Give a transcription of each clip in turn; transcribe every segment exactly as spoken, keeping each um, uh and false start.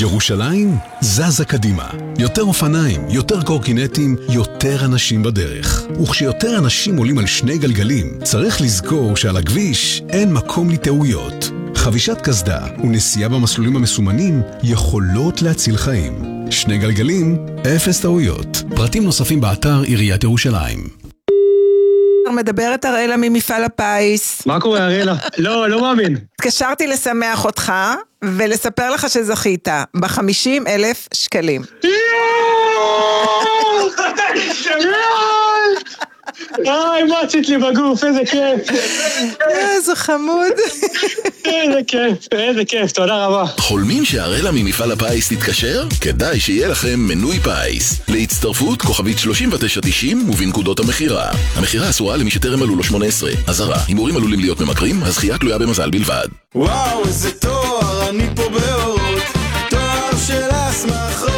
ירושלים זזה קדימה. יותר אופניים, יותר קורקינטים, יותר אנשים בדרך. וכשיותר אנשים עולים על שני גלגלים, צריך לזכור שעל הכביש אין מקום לטעויות. חבישת קסדה ונסיעה במסלולים המסומנים יכולות להציל חיים. שני גלגלים, אפס טעויות. פרטים נוספים באתר עיריית ירושלים. מדברת אראלה ממפעל הפיס. מה קורה אראלה? לא, לא מאמין. התקשרתי לשמח אותך ולספר לך שזכית ב-חמישים אלף שקלים. איי, מצית לי בגוף, איזה כיף. איזה חמוד. איזה כיף, איזה כיף, תודה רבה. חולמים שהאראלה ממפעל הפיס תתקשר? כדאי שיהיה לכם מנוי פיס. להצטרפות כוכבית שלושים ותשע תשעים ובנקודות המחירה. המחירה אסורה למי שטרם מלאו לו שמונה עשרה. אזהרה, הימורים עלולים להיות ממכרים, הזכייה תלויה במזל בלבד. וואו, איזה תואר, אני פה באורות. תואר של הסמכות.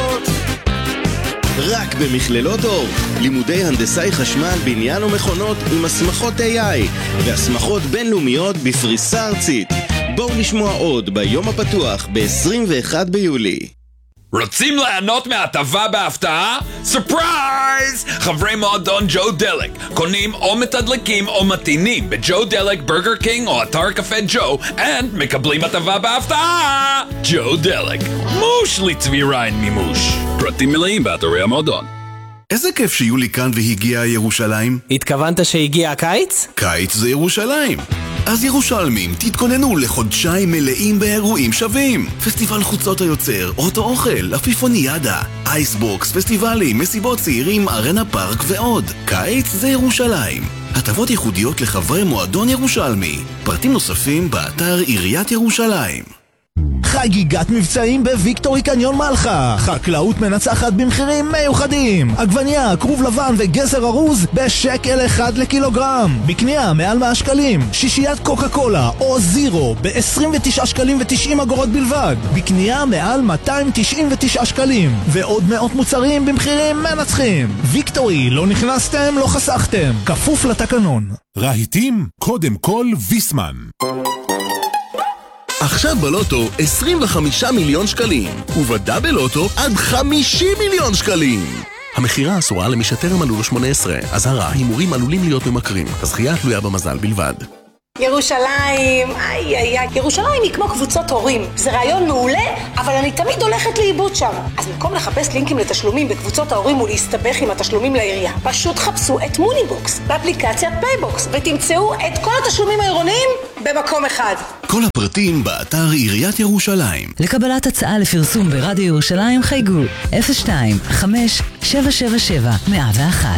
רק במכללות אור, לימודי הנדסאי חשמל, בניין ומכונות עם הסמכות איי איי והסמכות בינלאומיות בפריסה ארצית. בואו לשמוע עוד ביום הפתוח ב-עשרים ואחד ביולי. רוצים ליהנות מהטבה בהפתעה? סופרייז! חברי מועדון ג'ו דלק קונים או מתדלקים או מתינים בג'ו דלק, ברגר קינג או אתר קפה ג'ו and מקבלים הטבה בהפתעה! ג'ו דלק, מוש לצבי ריין מימוש. פרטים מלאים באתרי המועדון. איזה כיף שיולי כאן והגיעה ירושלים. התכוונת שהגיע הקיץ? קיץ זה ירושלים. אז ירושלמים, תתכוננו לחודשיים מלאים באירועים שווים. פסטיבל חוצות היוצר, אוטו אוכל, אפיפוניאדה, אייסבוקס, פסטיבלים, מסיבות צעירים, ארנה פארק ועוד. קיץ זה ירושלים. הטבות ייחודיות לחברי מועדון ירושלמי. פרטים נוספים באתר עיריית ירושלים. חגיגת מבצעים בוויקטורי קניון מלחה. חקלאות מנצחת במחירים מיוחדים. עגבניה, כרוב לבן וגזר ארוז בשקל אחד לקילוגרם. בקנייה מעל מאה שקלים. שישיית קוקה קולה או זירו ב-עשרים ותשעה שקלים ו-תשעים אגורות בלבד. בקנייה מעל מאתיים תשעים ותשעה שקלים. ועוד מאות מוצרים במחירים מנצחים. ויקטורי, לא נכנסתם, לא חסכתם. כפוף לתקנון. רהיטים, קודם כל ויסמן. עכשיו בלוטו עשרים וחמישה מיליון שקלים, ובדאבל לוטו עד חמישים מיליון שקלים. המחירה אסורה למי שטרם מלאו לו שמונה עשרה. אזהרה, הימורים עלולים להיות ממכרים. הזכייה תלויה במזל בלבד. ירושלים, איי איי איי, ירושלים היא כמו קבוצות הורים. זה רעיון מעולה, אבל אני תמיד הולכת לאיבוד שם. אז במקום לחפש לינקים לתשלומים בקבוצות ההורים ולהסתבך עם התשלומים לעירייה, פשוט חפשו את מוניבוקס באפליקציית פייבוקס, ותמצאו את כל התשלומים העירוניים במקום אחד. כל הפרטים באתר עיריית ירושלים. לקבלת הצעה לפרסום ברדיו ירושלים חייגו אפס שתיים חמש שבע שבע שבע מאה ואחת.